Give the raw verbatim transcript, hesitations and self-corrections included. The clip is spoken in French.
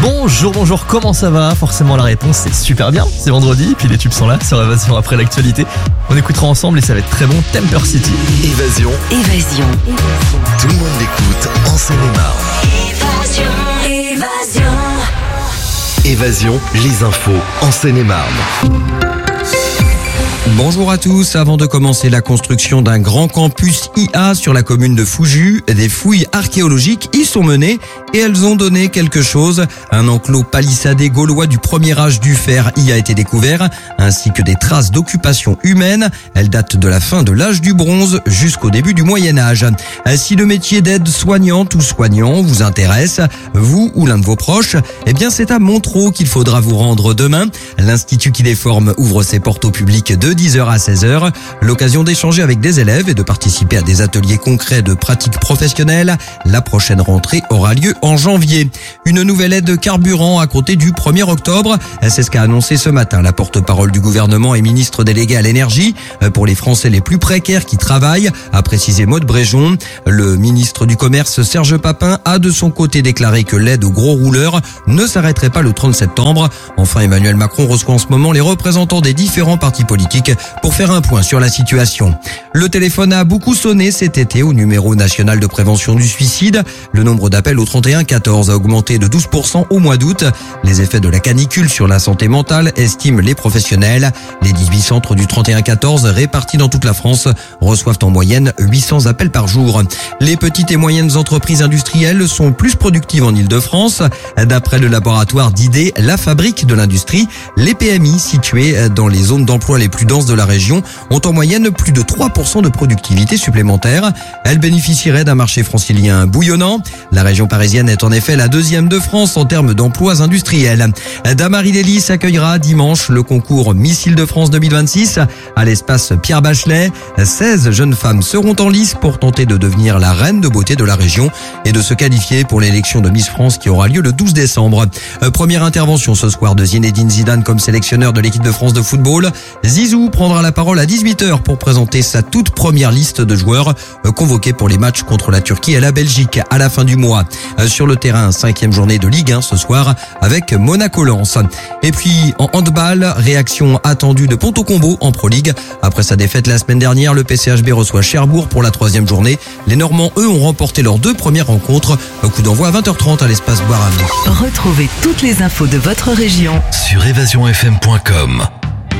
Bonjour, bonjour, comment ça va? Forcément la réponse c'est super bien, c'est vendredi, puis les tubes sont là sur Évasion après l'actualité. On écoutera ensemble et ça va être très bon, Temper City. Évasion. Évasion. Tout le monde l'écoute en Seine-et-Marne. Évasion. Évasion. Évasion, les infos en Seine-et-Marne. Bonjour à tous. Avant de commencer la construction d'un grand campus I A sur la commune de Fouju, des fouilles archéologiques y sont menées et elles ont donné quelque chose. Un enclos palissadé gaulois du premier âge du fer y a été découvert, ainsi que des traces d'occupation humaine. Elles datent de la fin de l'âge du bronze jusqu'au début du Moyen Âge. Si le métier d'aide-soignante ou soignant vous intéresse, vous ou l'un de vos proches, eh bien c'est à Montereau qu'il faudra vous rendre demain. L'Institut qui les forme ouvre ses portes au public de dix heures à seize heures. L'occasion d'échanger avec des élèves et de participer à des ateliers concrets de pratique professionnelle. La prochaine rentrée aura lieu en janvier. Une nouvelle aide carburant à compter du premier octobre. C'est ce qu'a annoncé ce matin la porte-parole du gouvernement et ministre délégué à l'énergie. Pour les Français les plus précaires qui travaillent, a précisé Maud Bréjon. Le ministre du Commerce Serge Papin a de son côté déclaré que l'aide aux gros rouleurs ne s'arrêterait pas le trente septembre. Enfin, Emmanuel Macron reçoit en ce moment les représentants des différents partis politiques pour faire un point sur la situation. Le téléphone a beaucoup sonné cet été au numéro national de prévention du suicide. Le nombre d'appels au trente et un quatorze a augmenté de douze pour cent au mois d'août. Les effets de la canicule sur la santé mentale estiment les professionnels. Les dix-huit centres du trente et un quatorze répartis dans toute la France reçoivent en moyenne huit cents appels par jour. Les petites et moyennes entreprises industrielles sont plus productives en Ile-de-France. D'après le laboratoire d'idées La Fabrique de l'Industrie, les P M I situées dans les zones d'emploi les plus denses de la région ont en moyenne plus de trois pour cent de productivité supplémentaire. Elles bénéficieraient d'un marché francilien bouillonnant. La région parisienne est en effet la deuxième de France en termes d'emplois industriels. Damary Lélis accueillera dimanche le concours Miss Île-de-France deux mille vingt-six à l'espace Pierre Bachelet. seize jeunes femmes seront en lice pour tenter de devenir la reine de beauté de la région et de se qualifier pour l'élection de Miss France qui aura lieu le douze décembre. Première intervention ce soir de Zinedine Zidane comme sélectionneur de l'équipe de France de football. Zizou prendra la parole à dix-huit heures pour présenter sa toute première liste de joueurs convoqués pour les matchs contre la Turquie et la Belgique à la fin du mois. Sur le terrain, cinquième journée de Ligue un ce soir avec Monaco-Lens. Et puis en handball, réaction attendue de Ponto-Combo en Pro League. Après sa défaite la semaine dernière, le P C H B reçoit Cherbourg pour la troisième journée. Les Normands, eux, ont remporté leurs deux premières rencontres. Coup d'envoi à vingt heures trente à l'espace Boiravie. Retrouvez toutes les infos de votre région Sur évasion f m point com.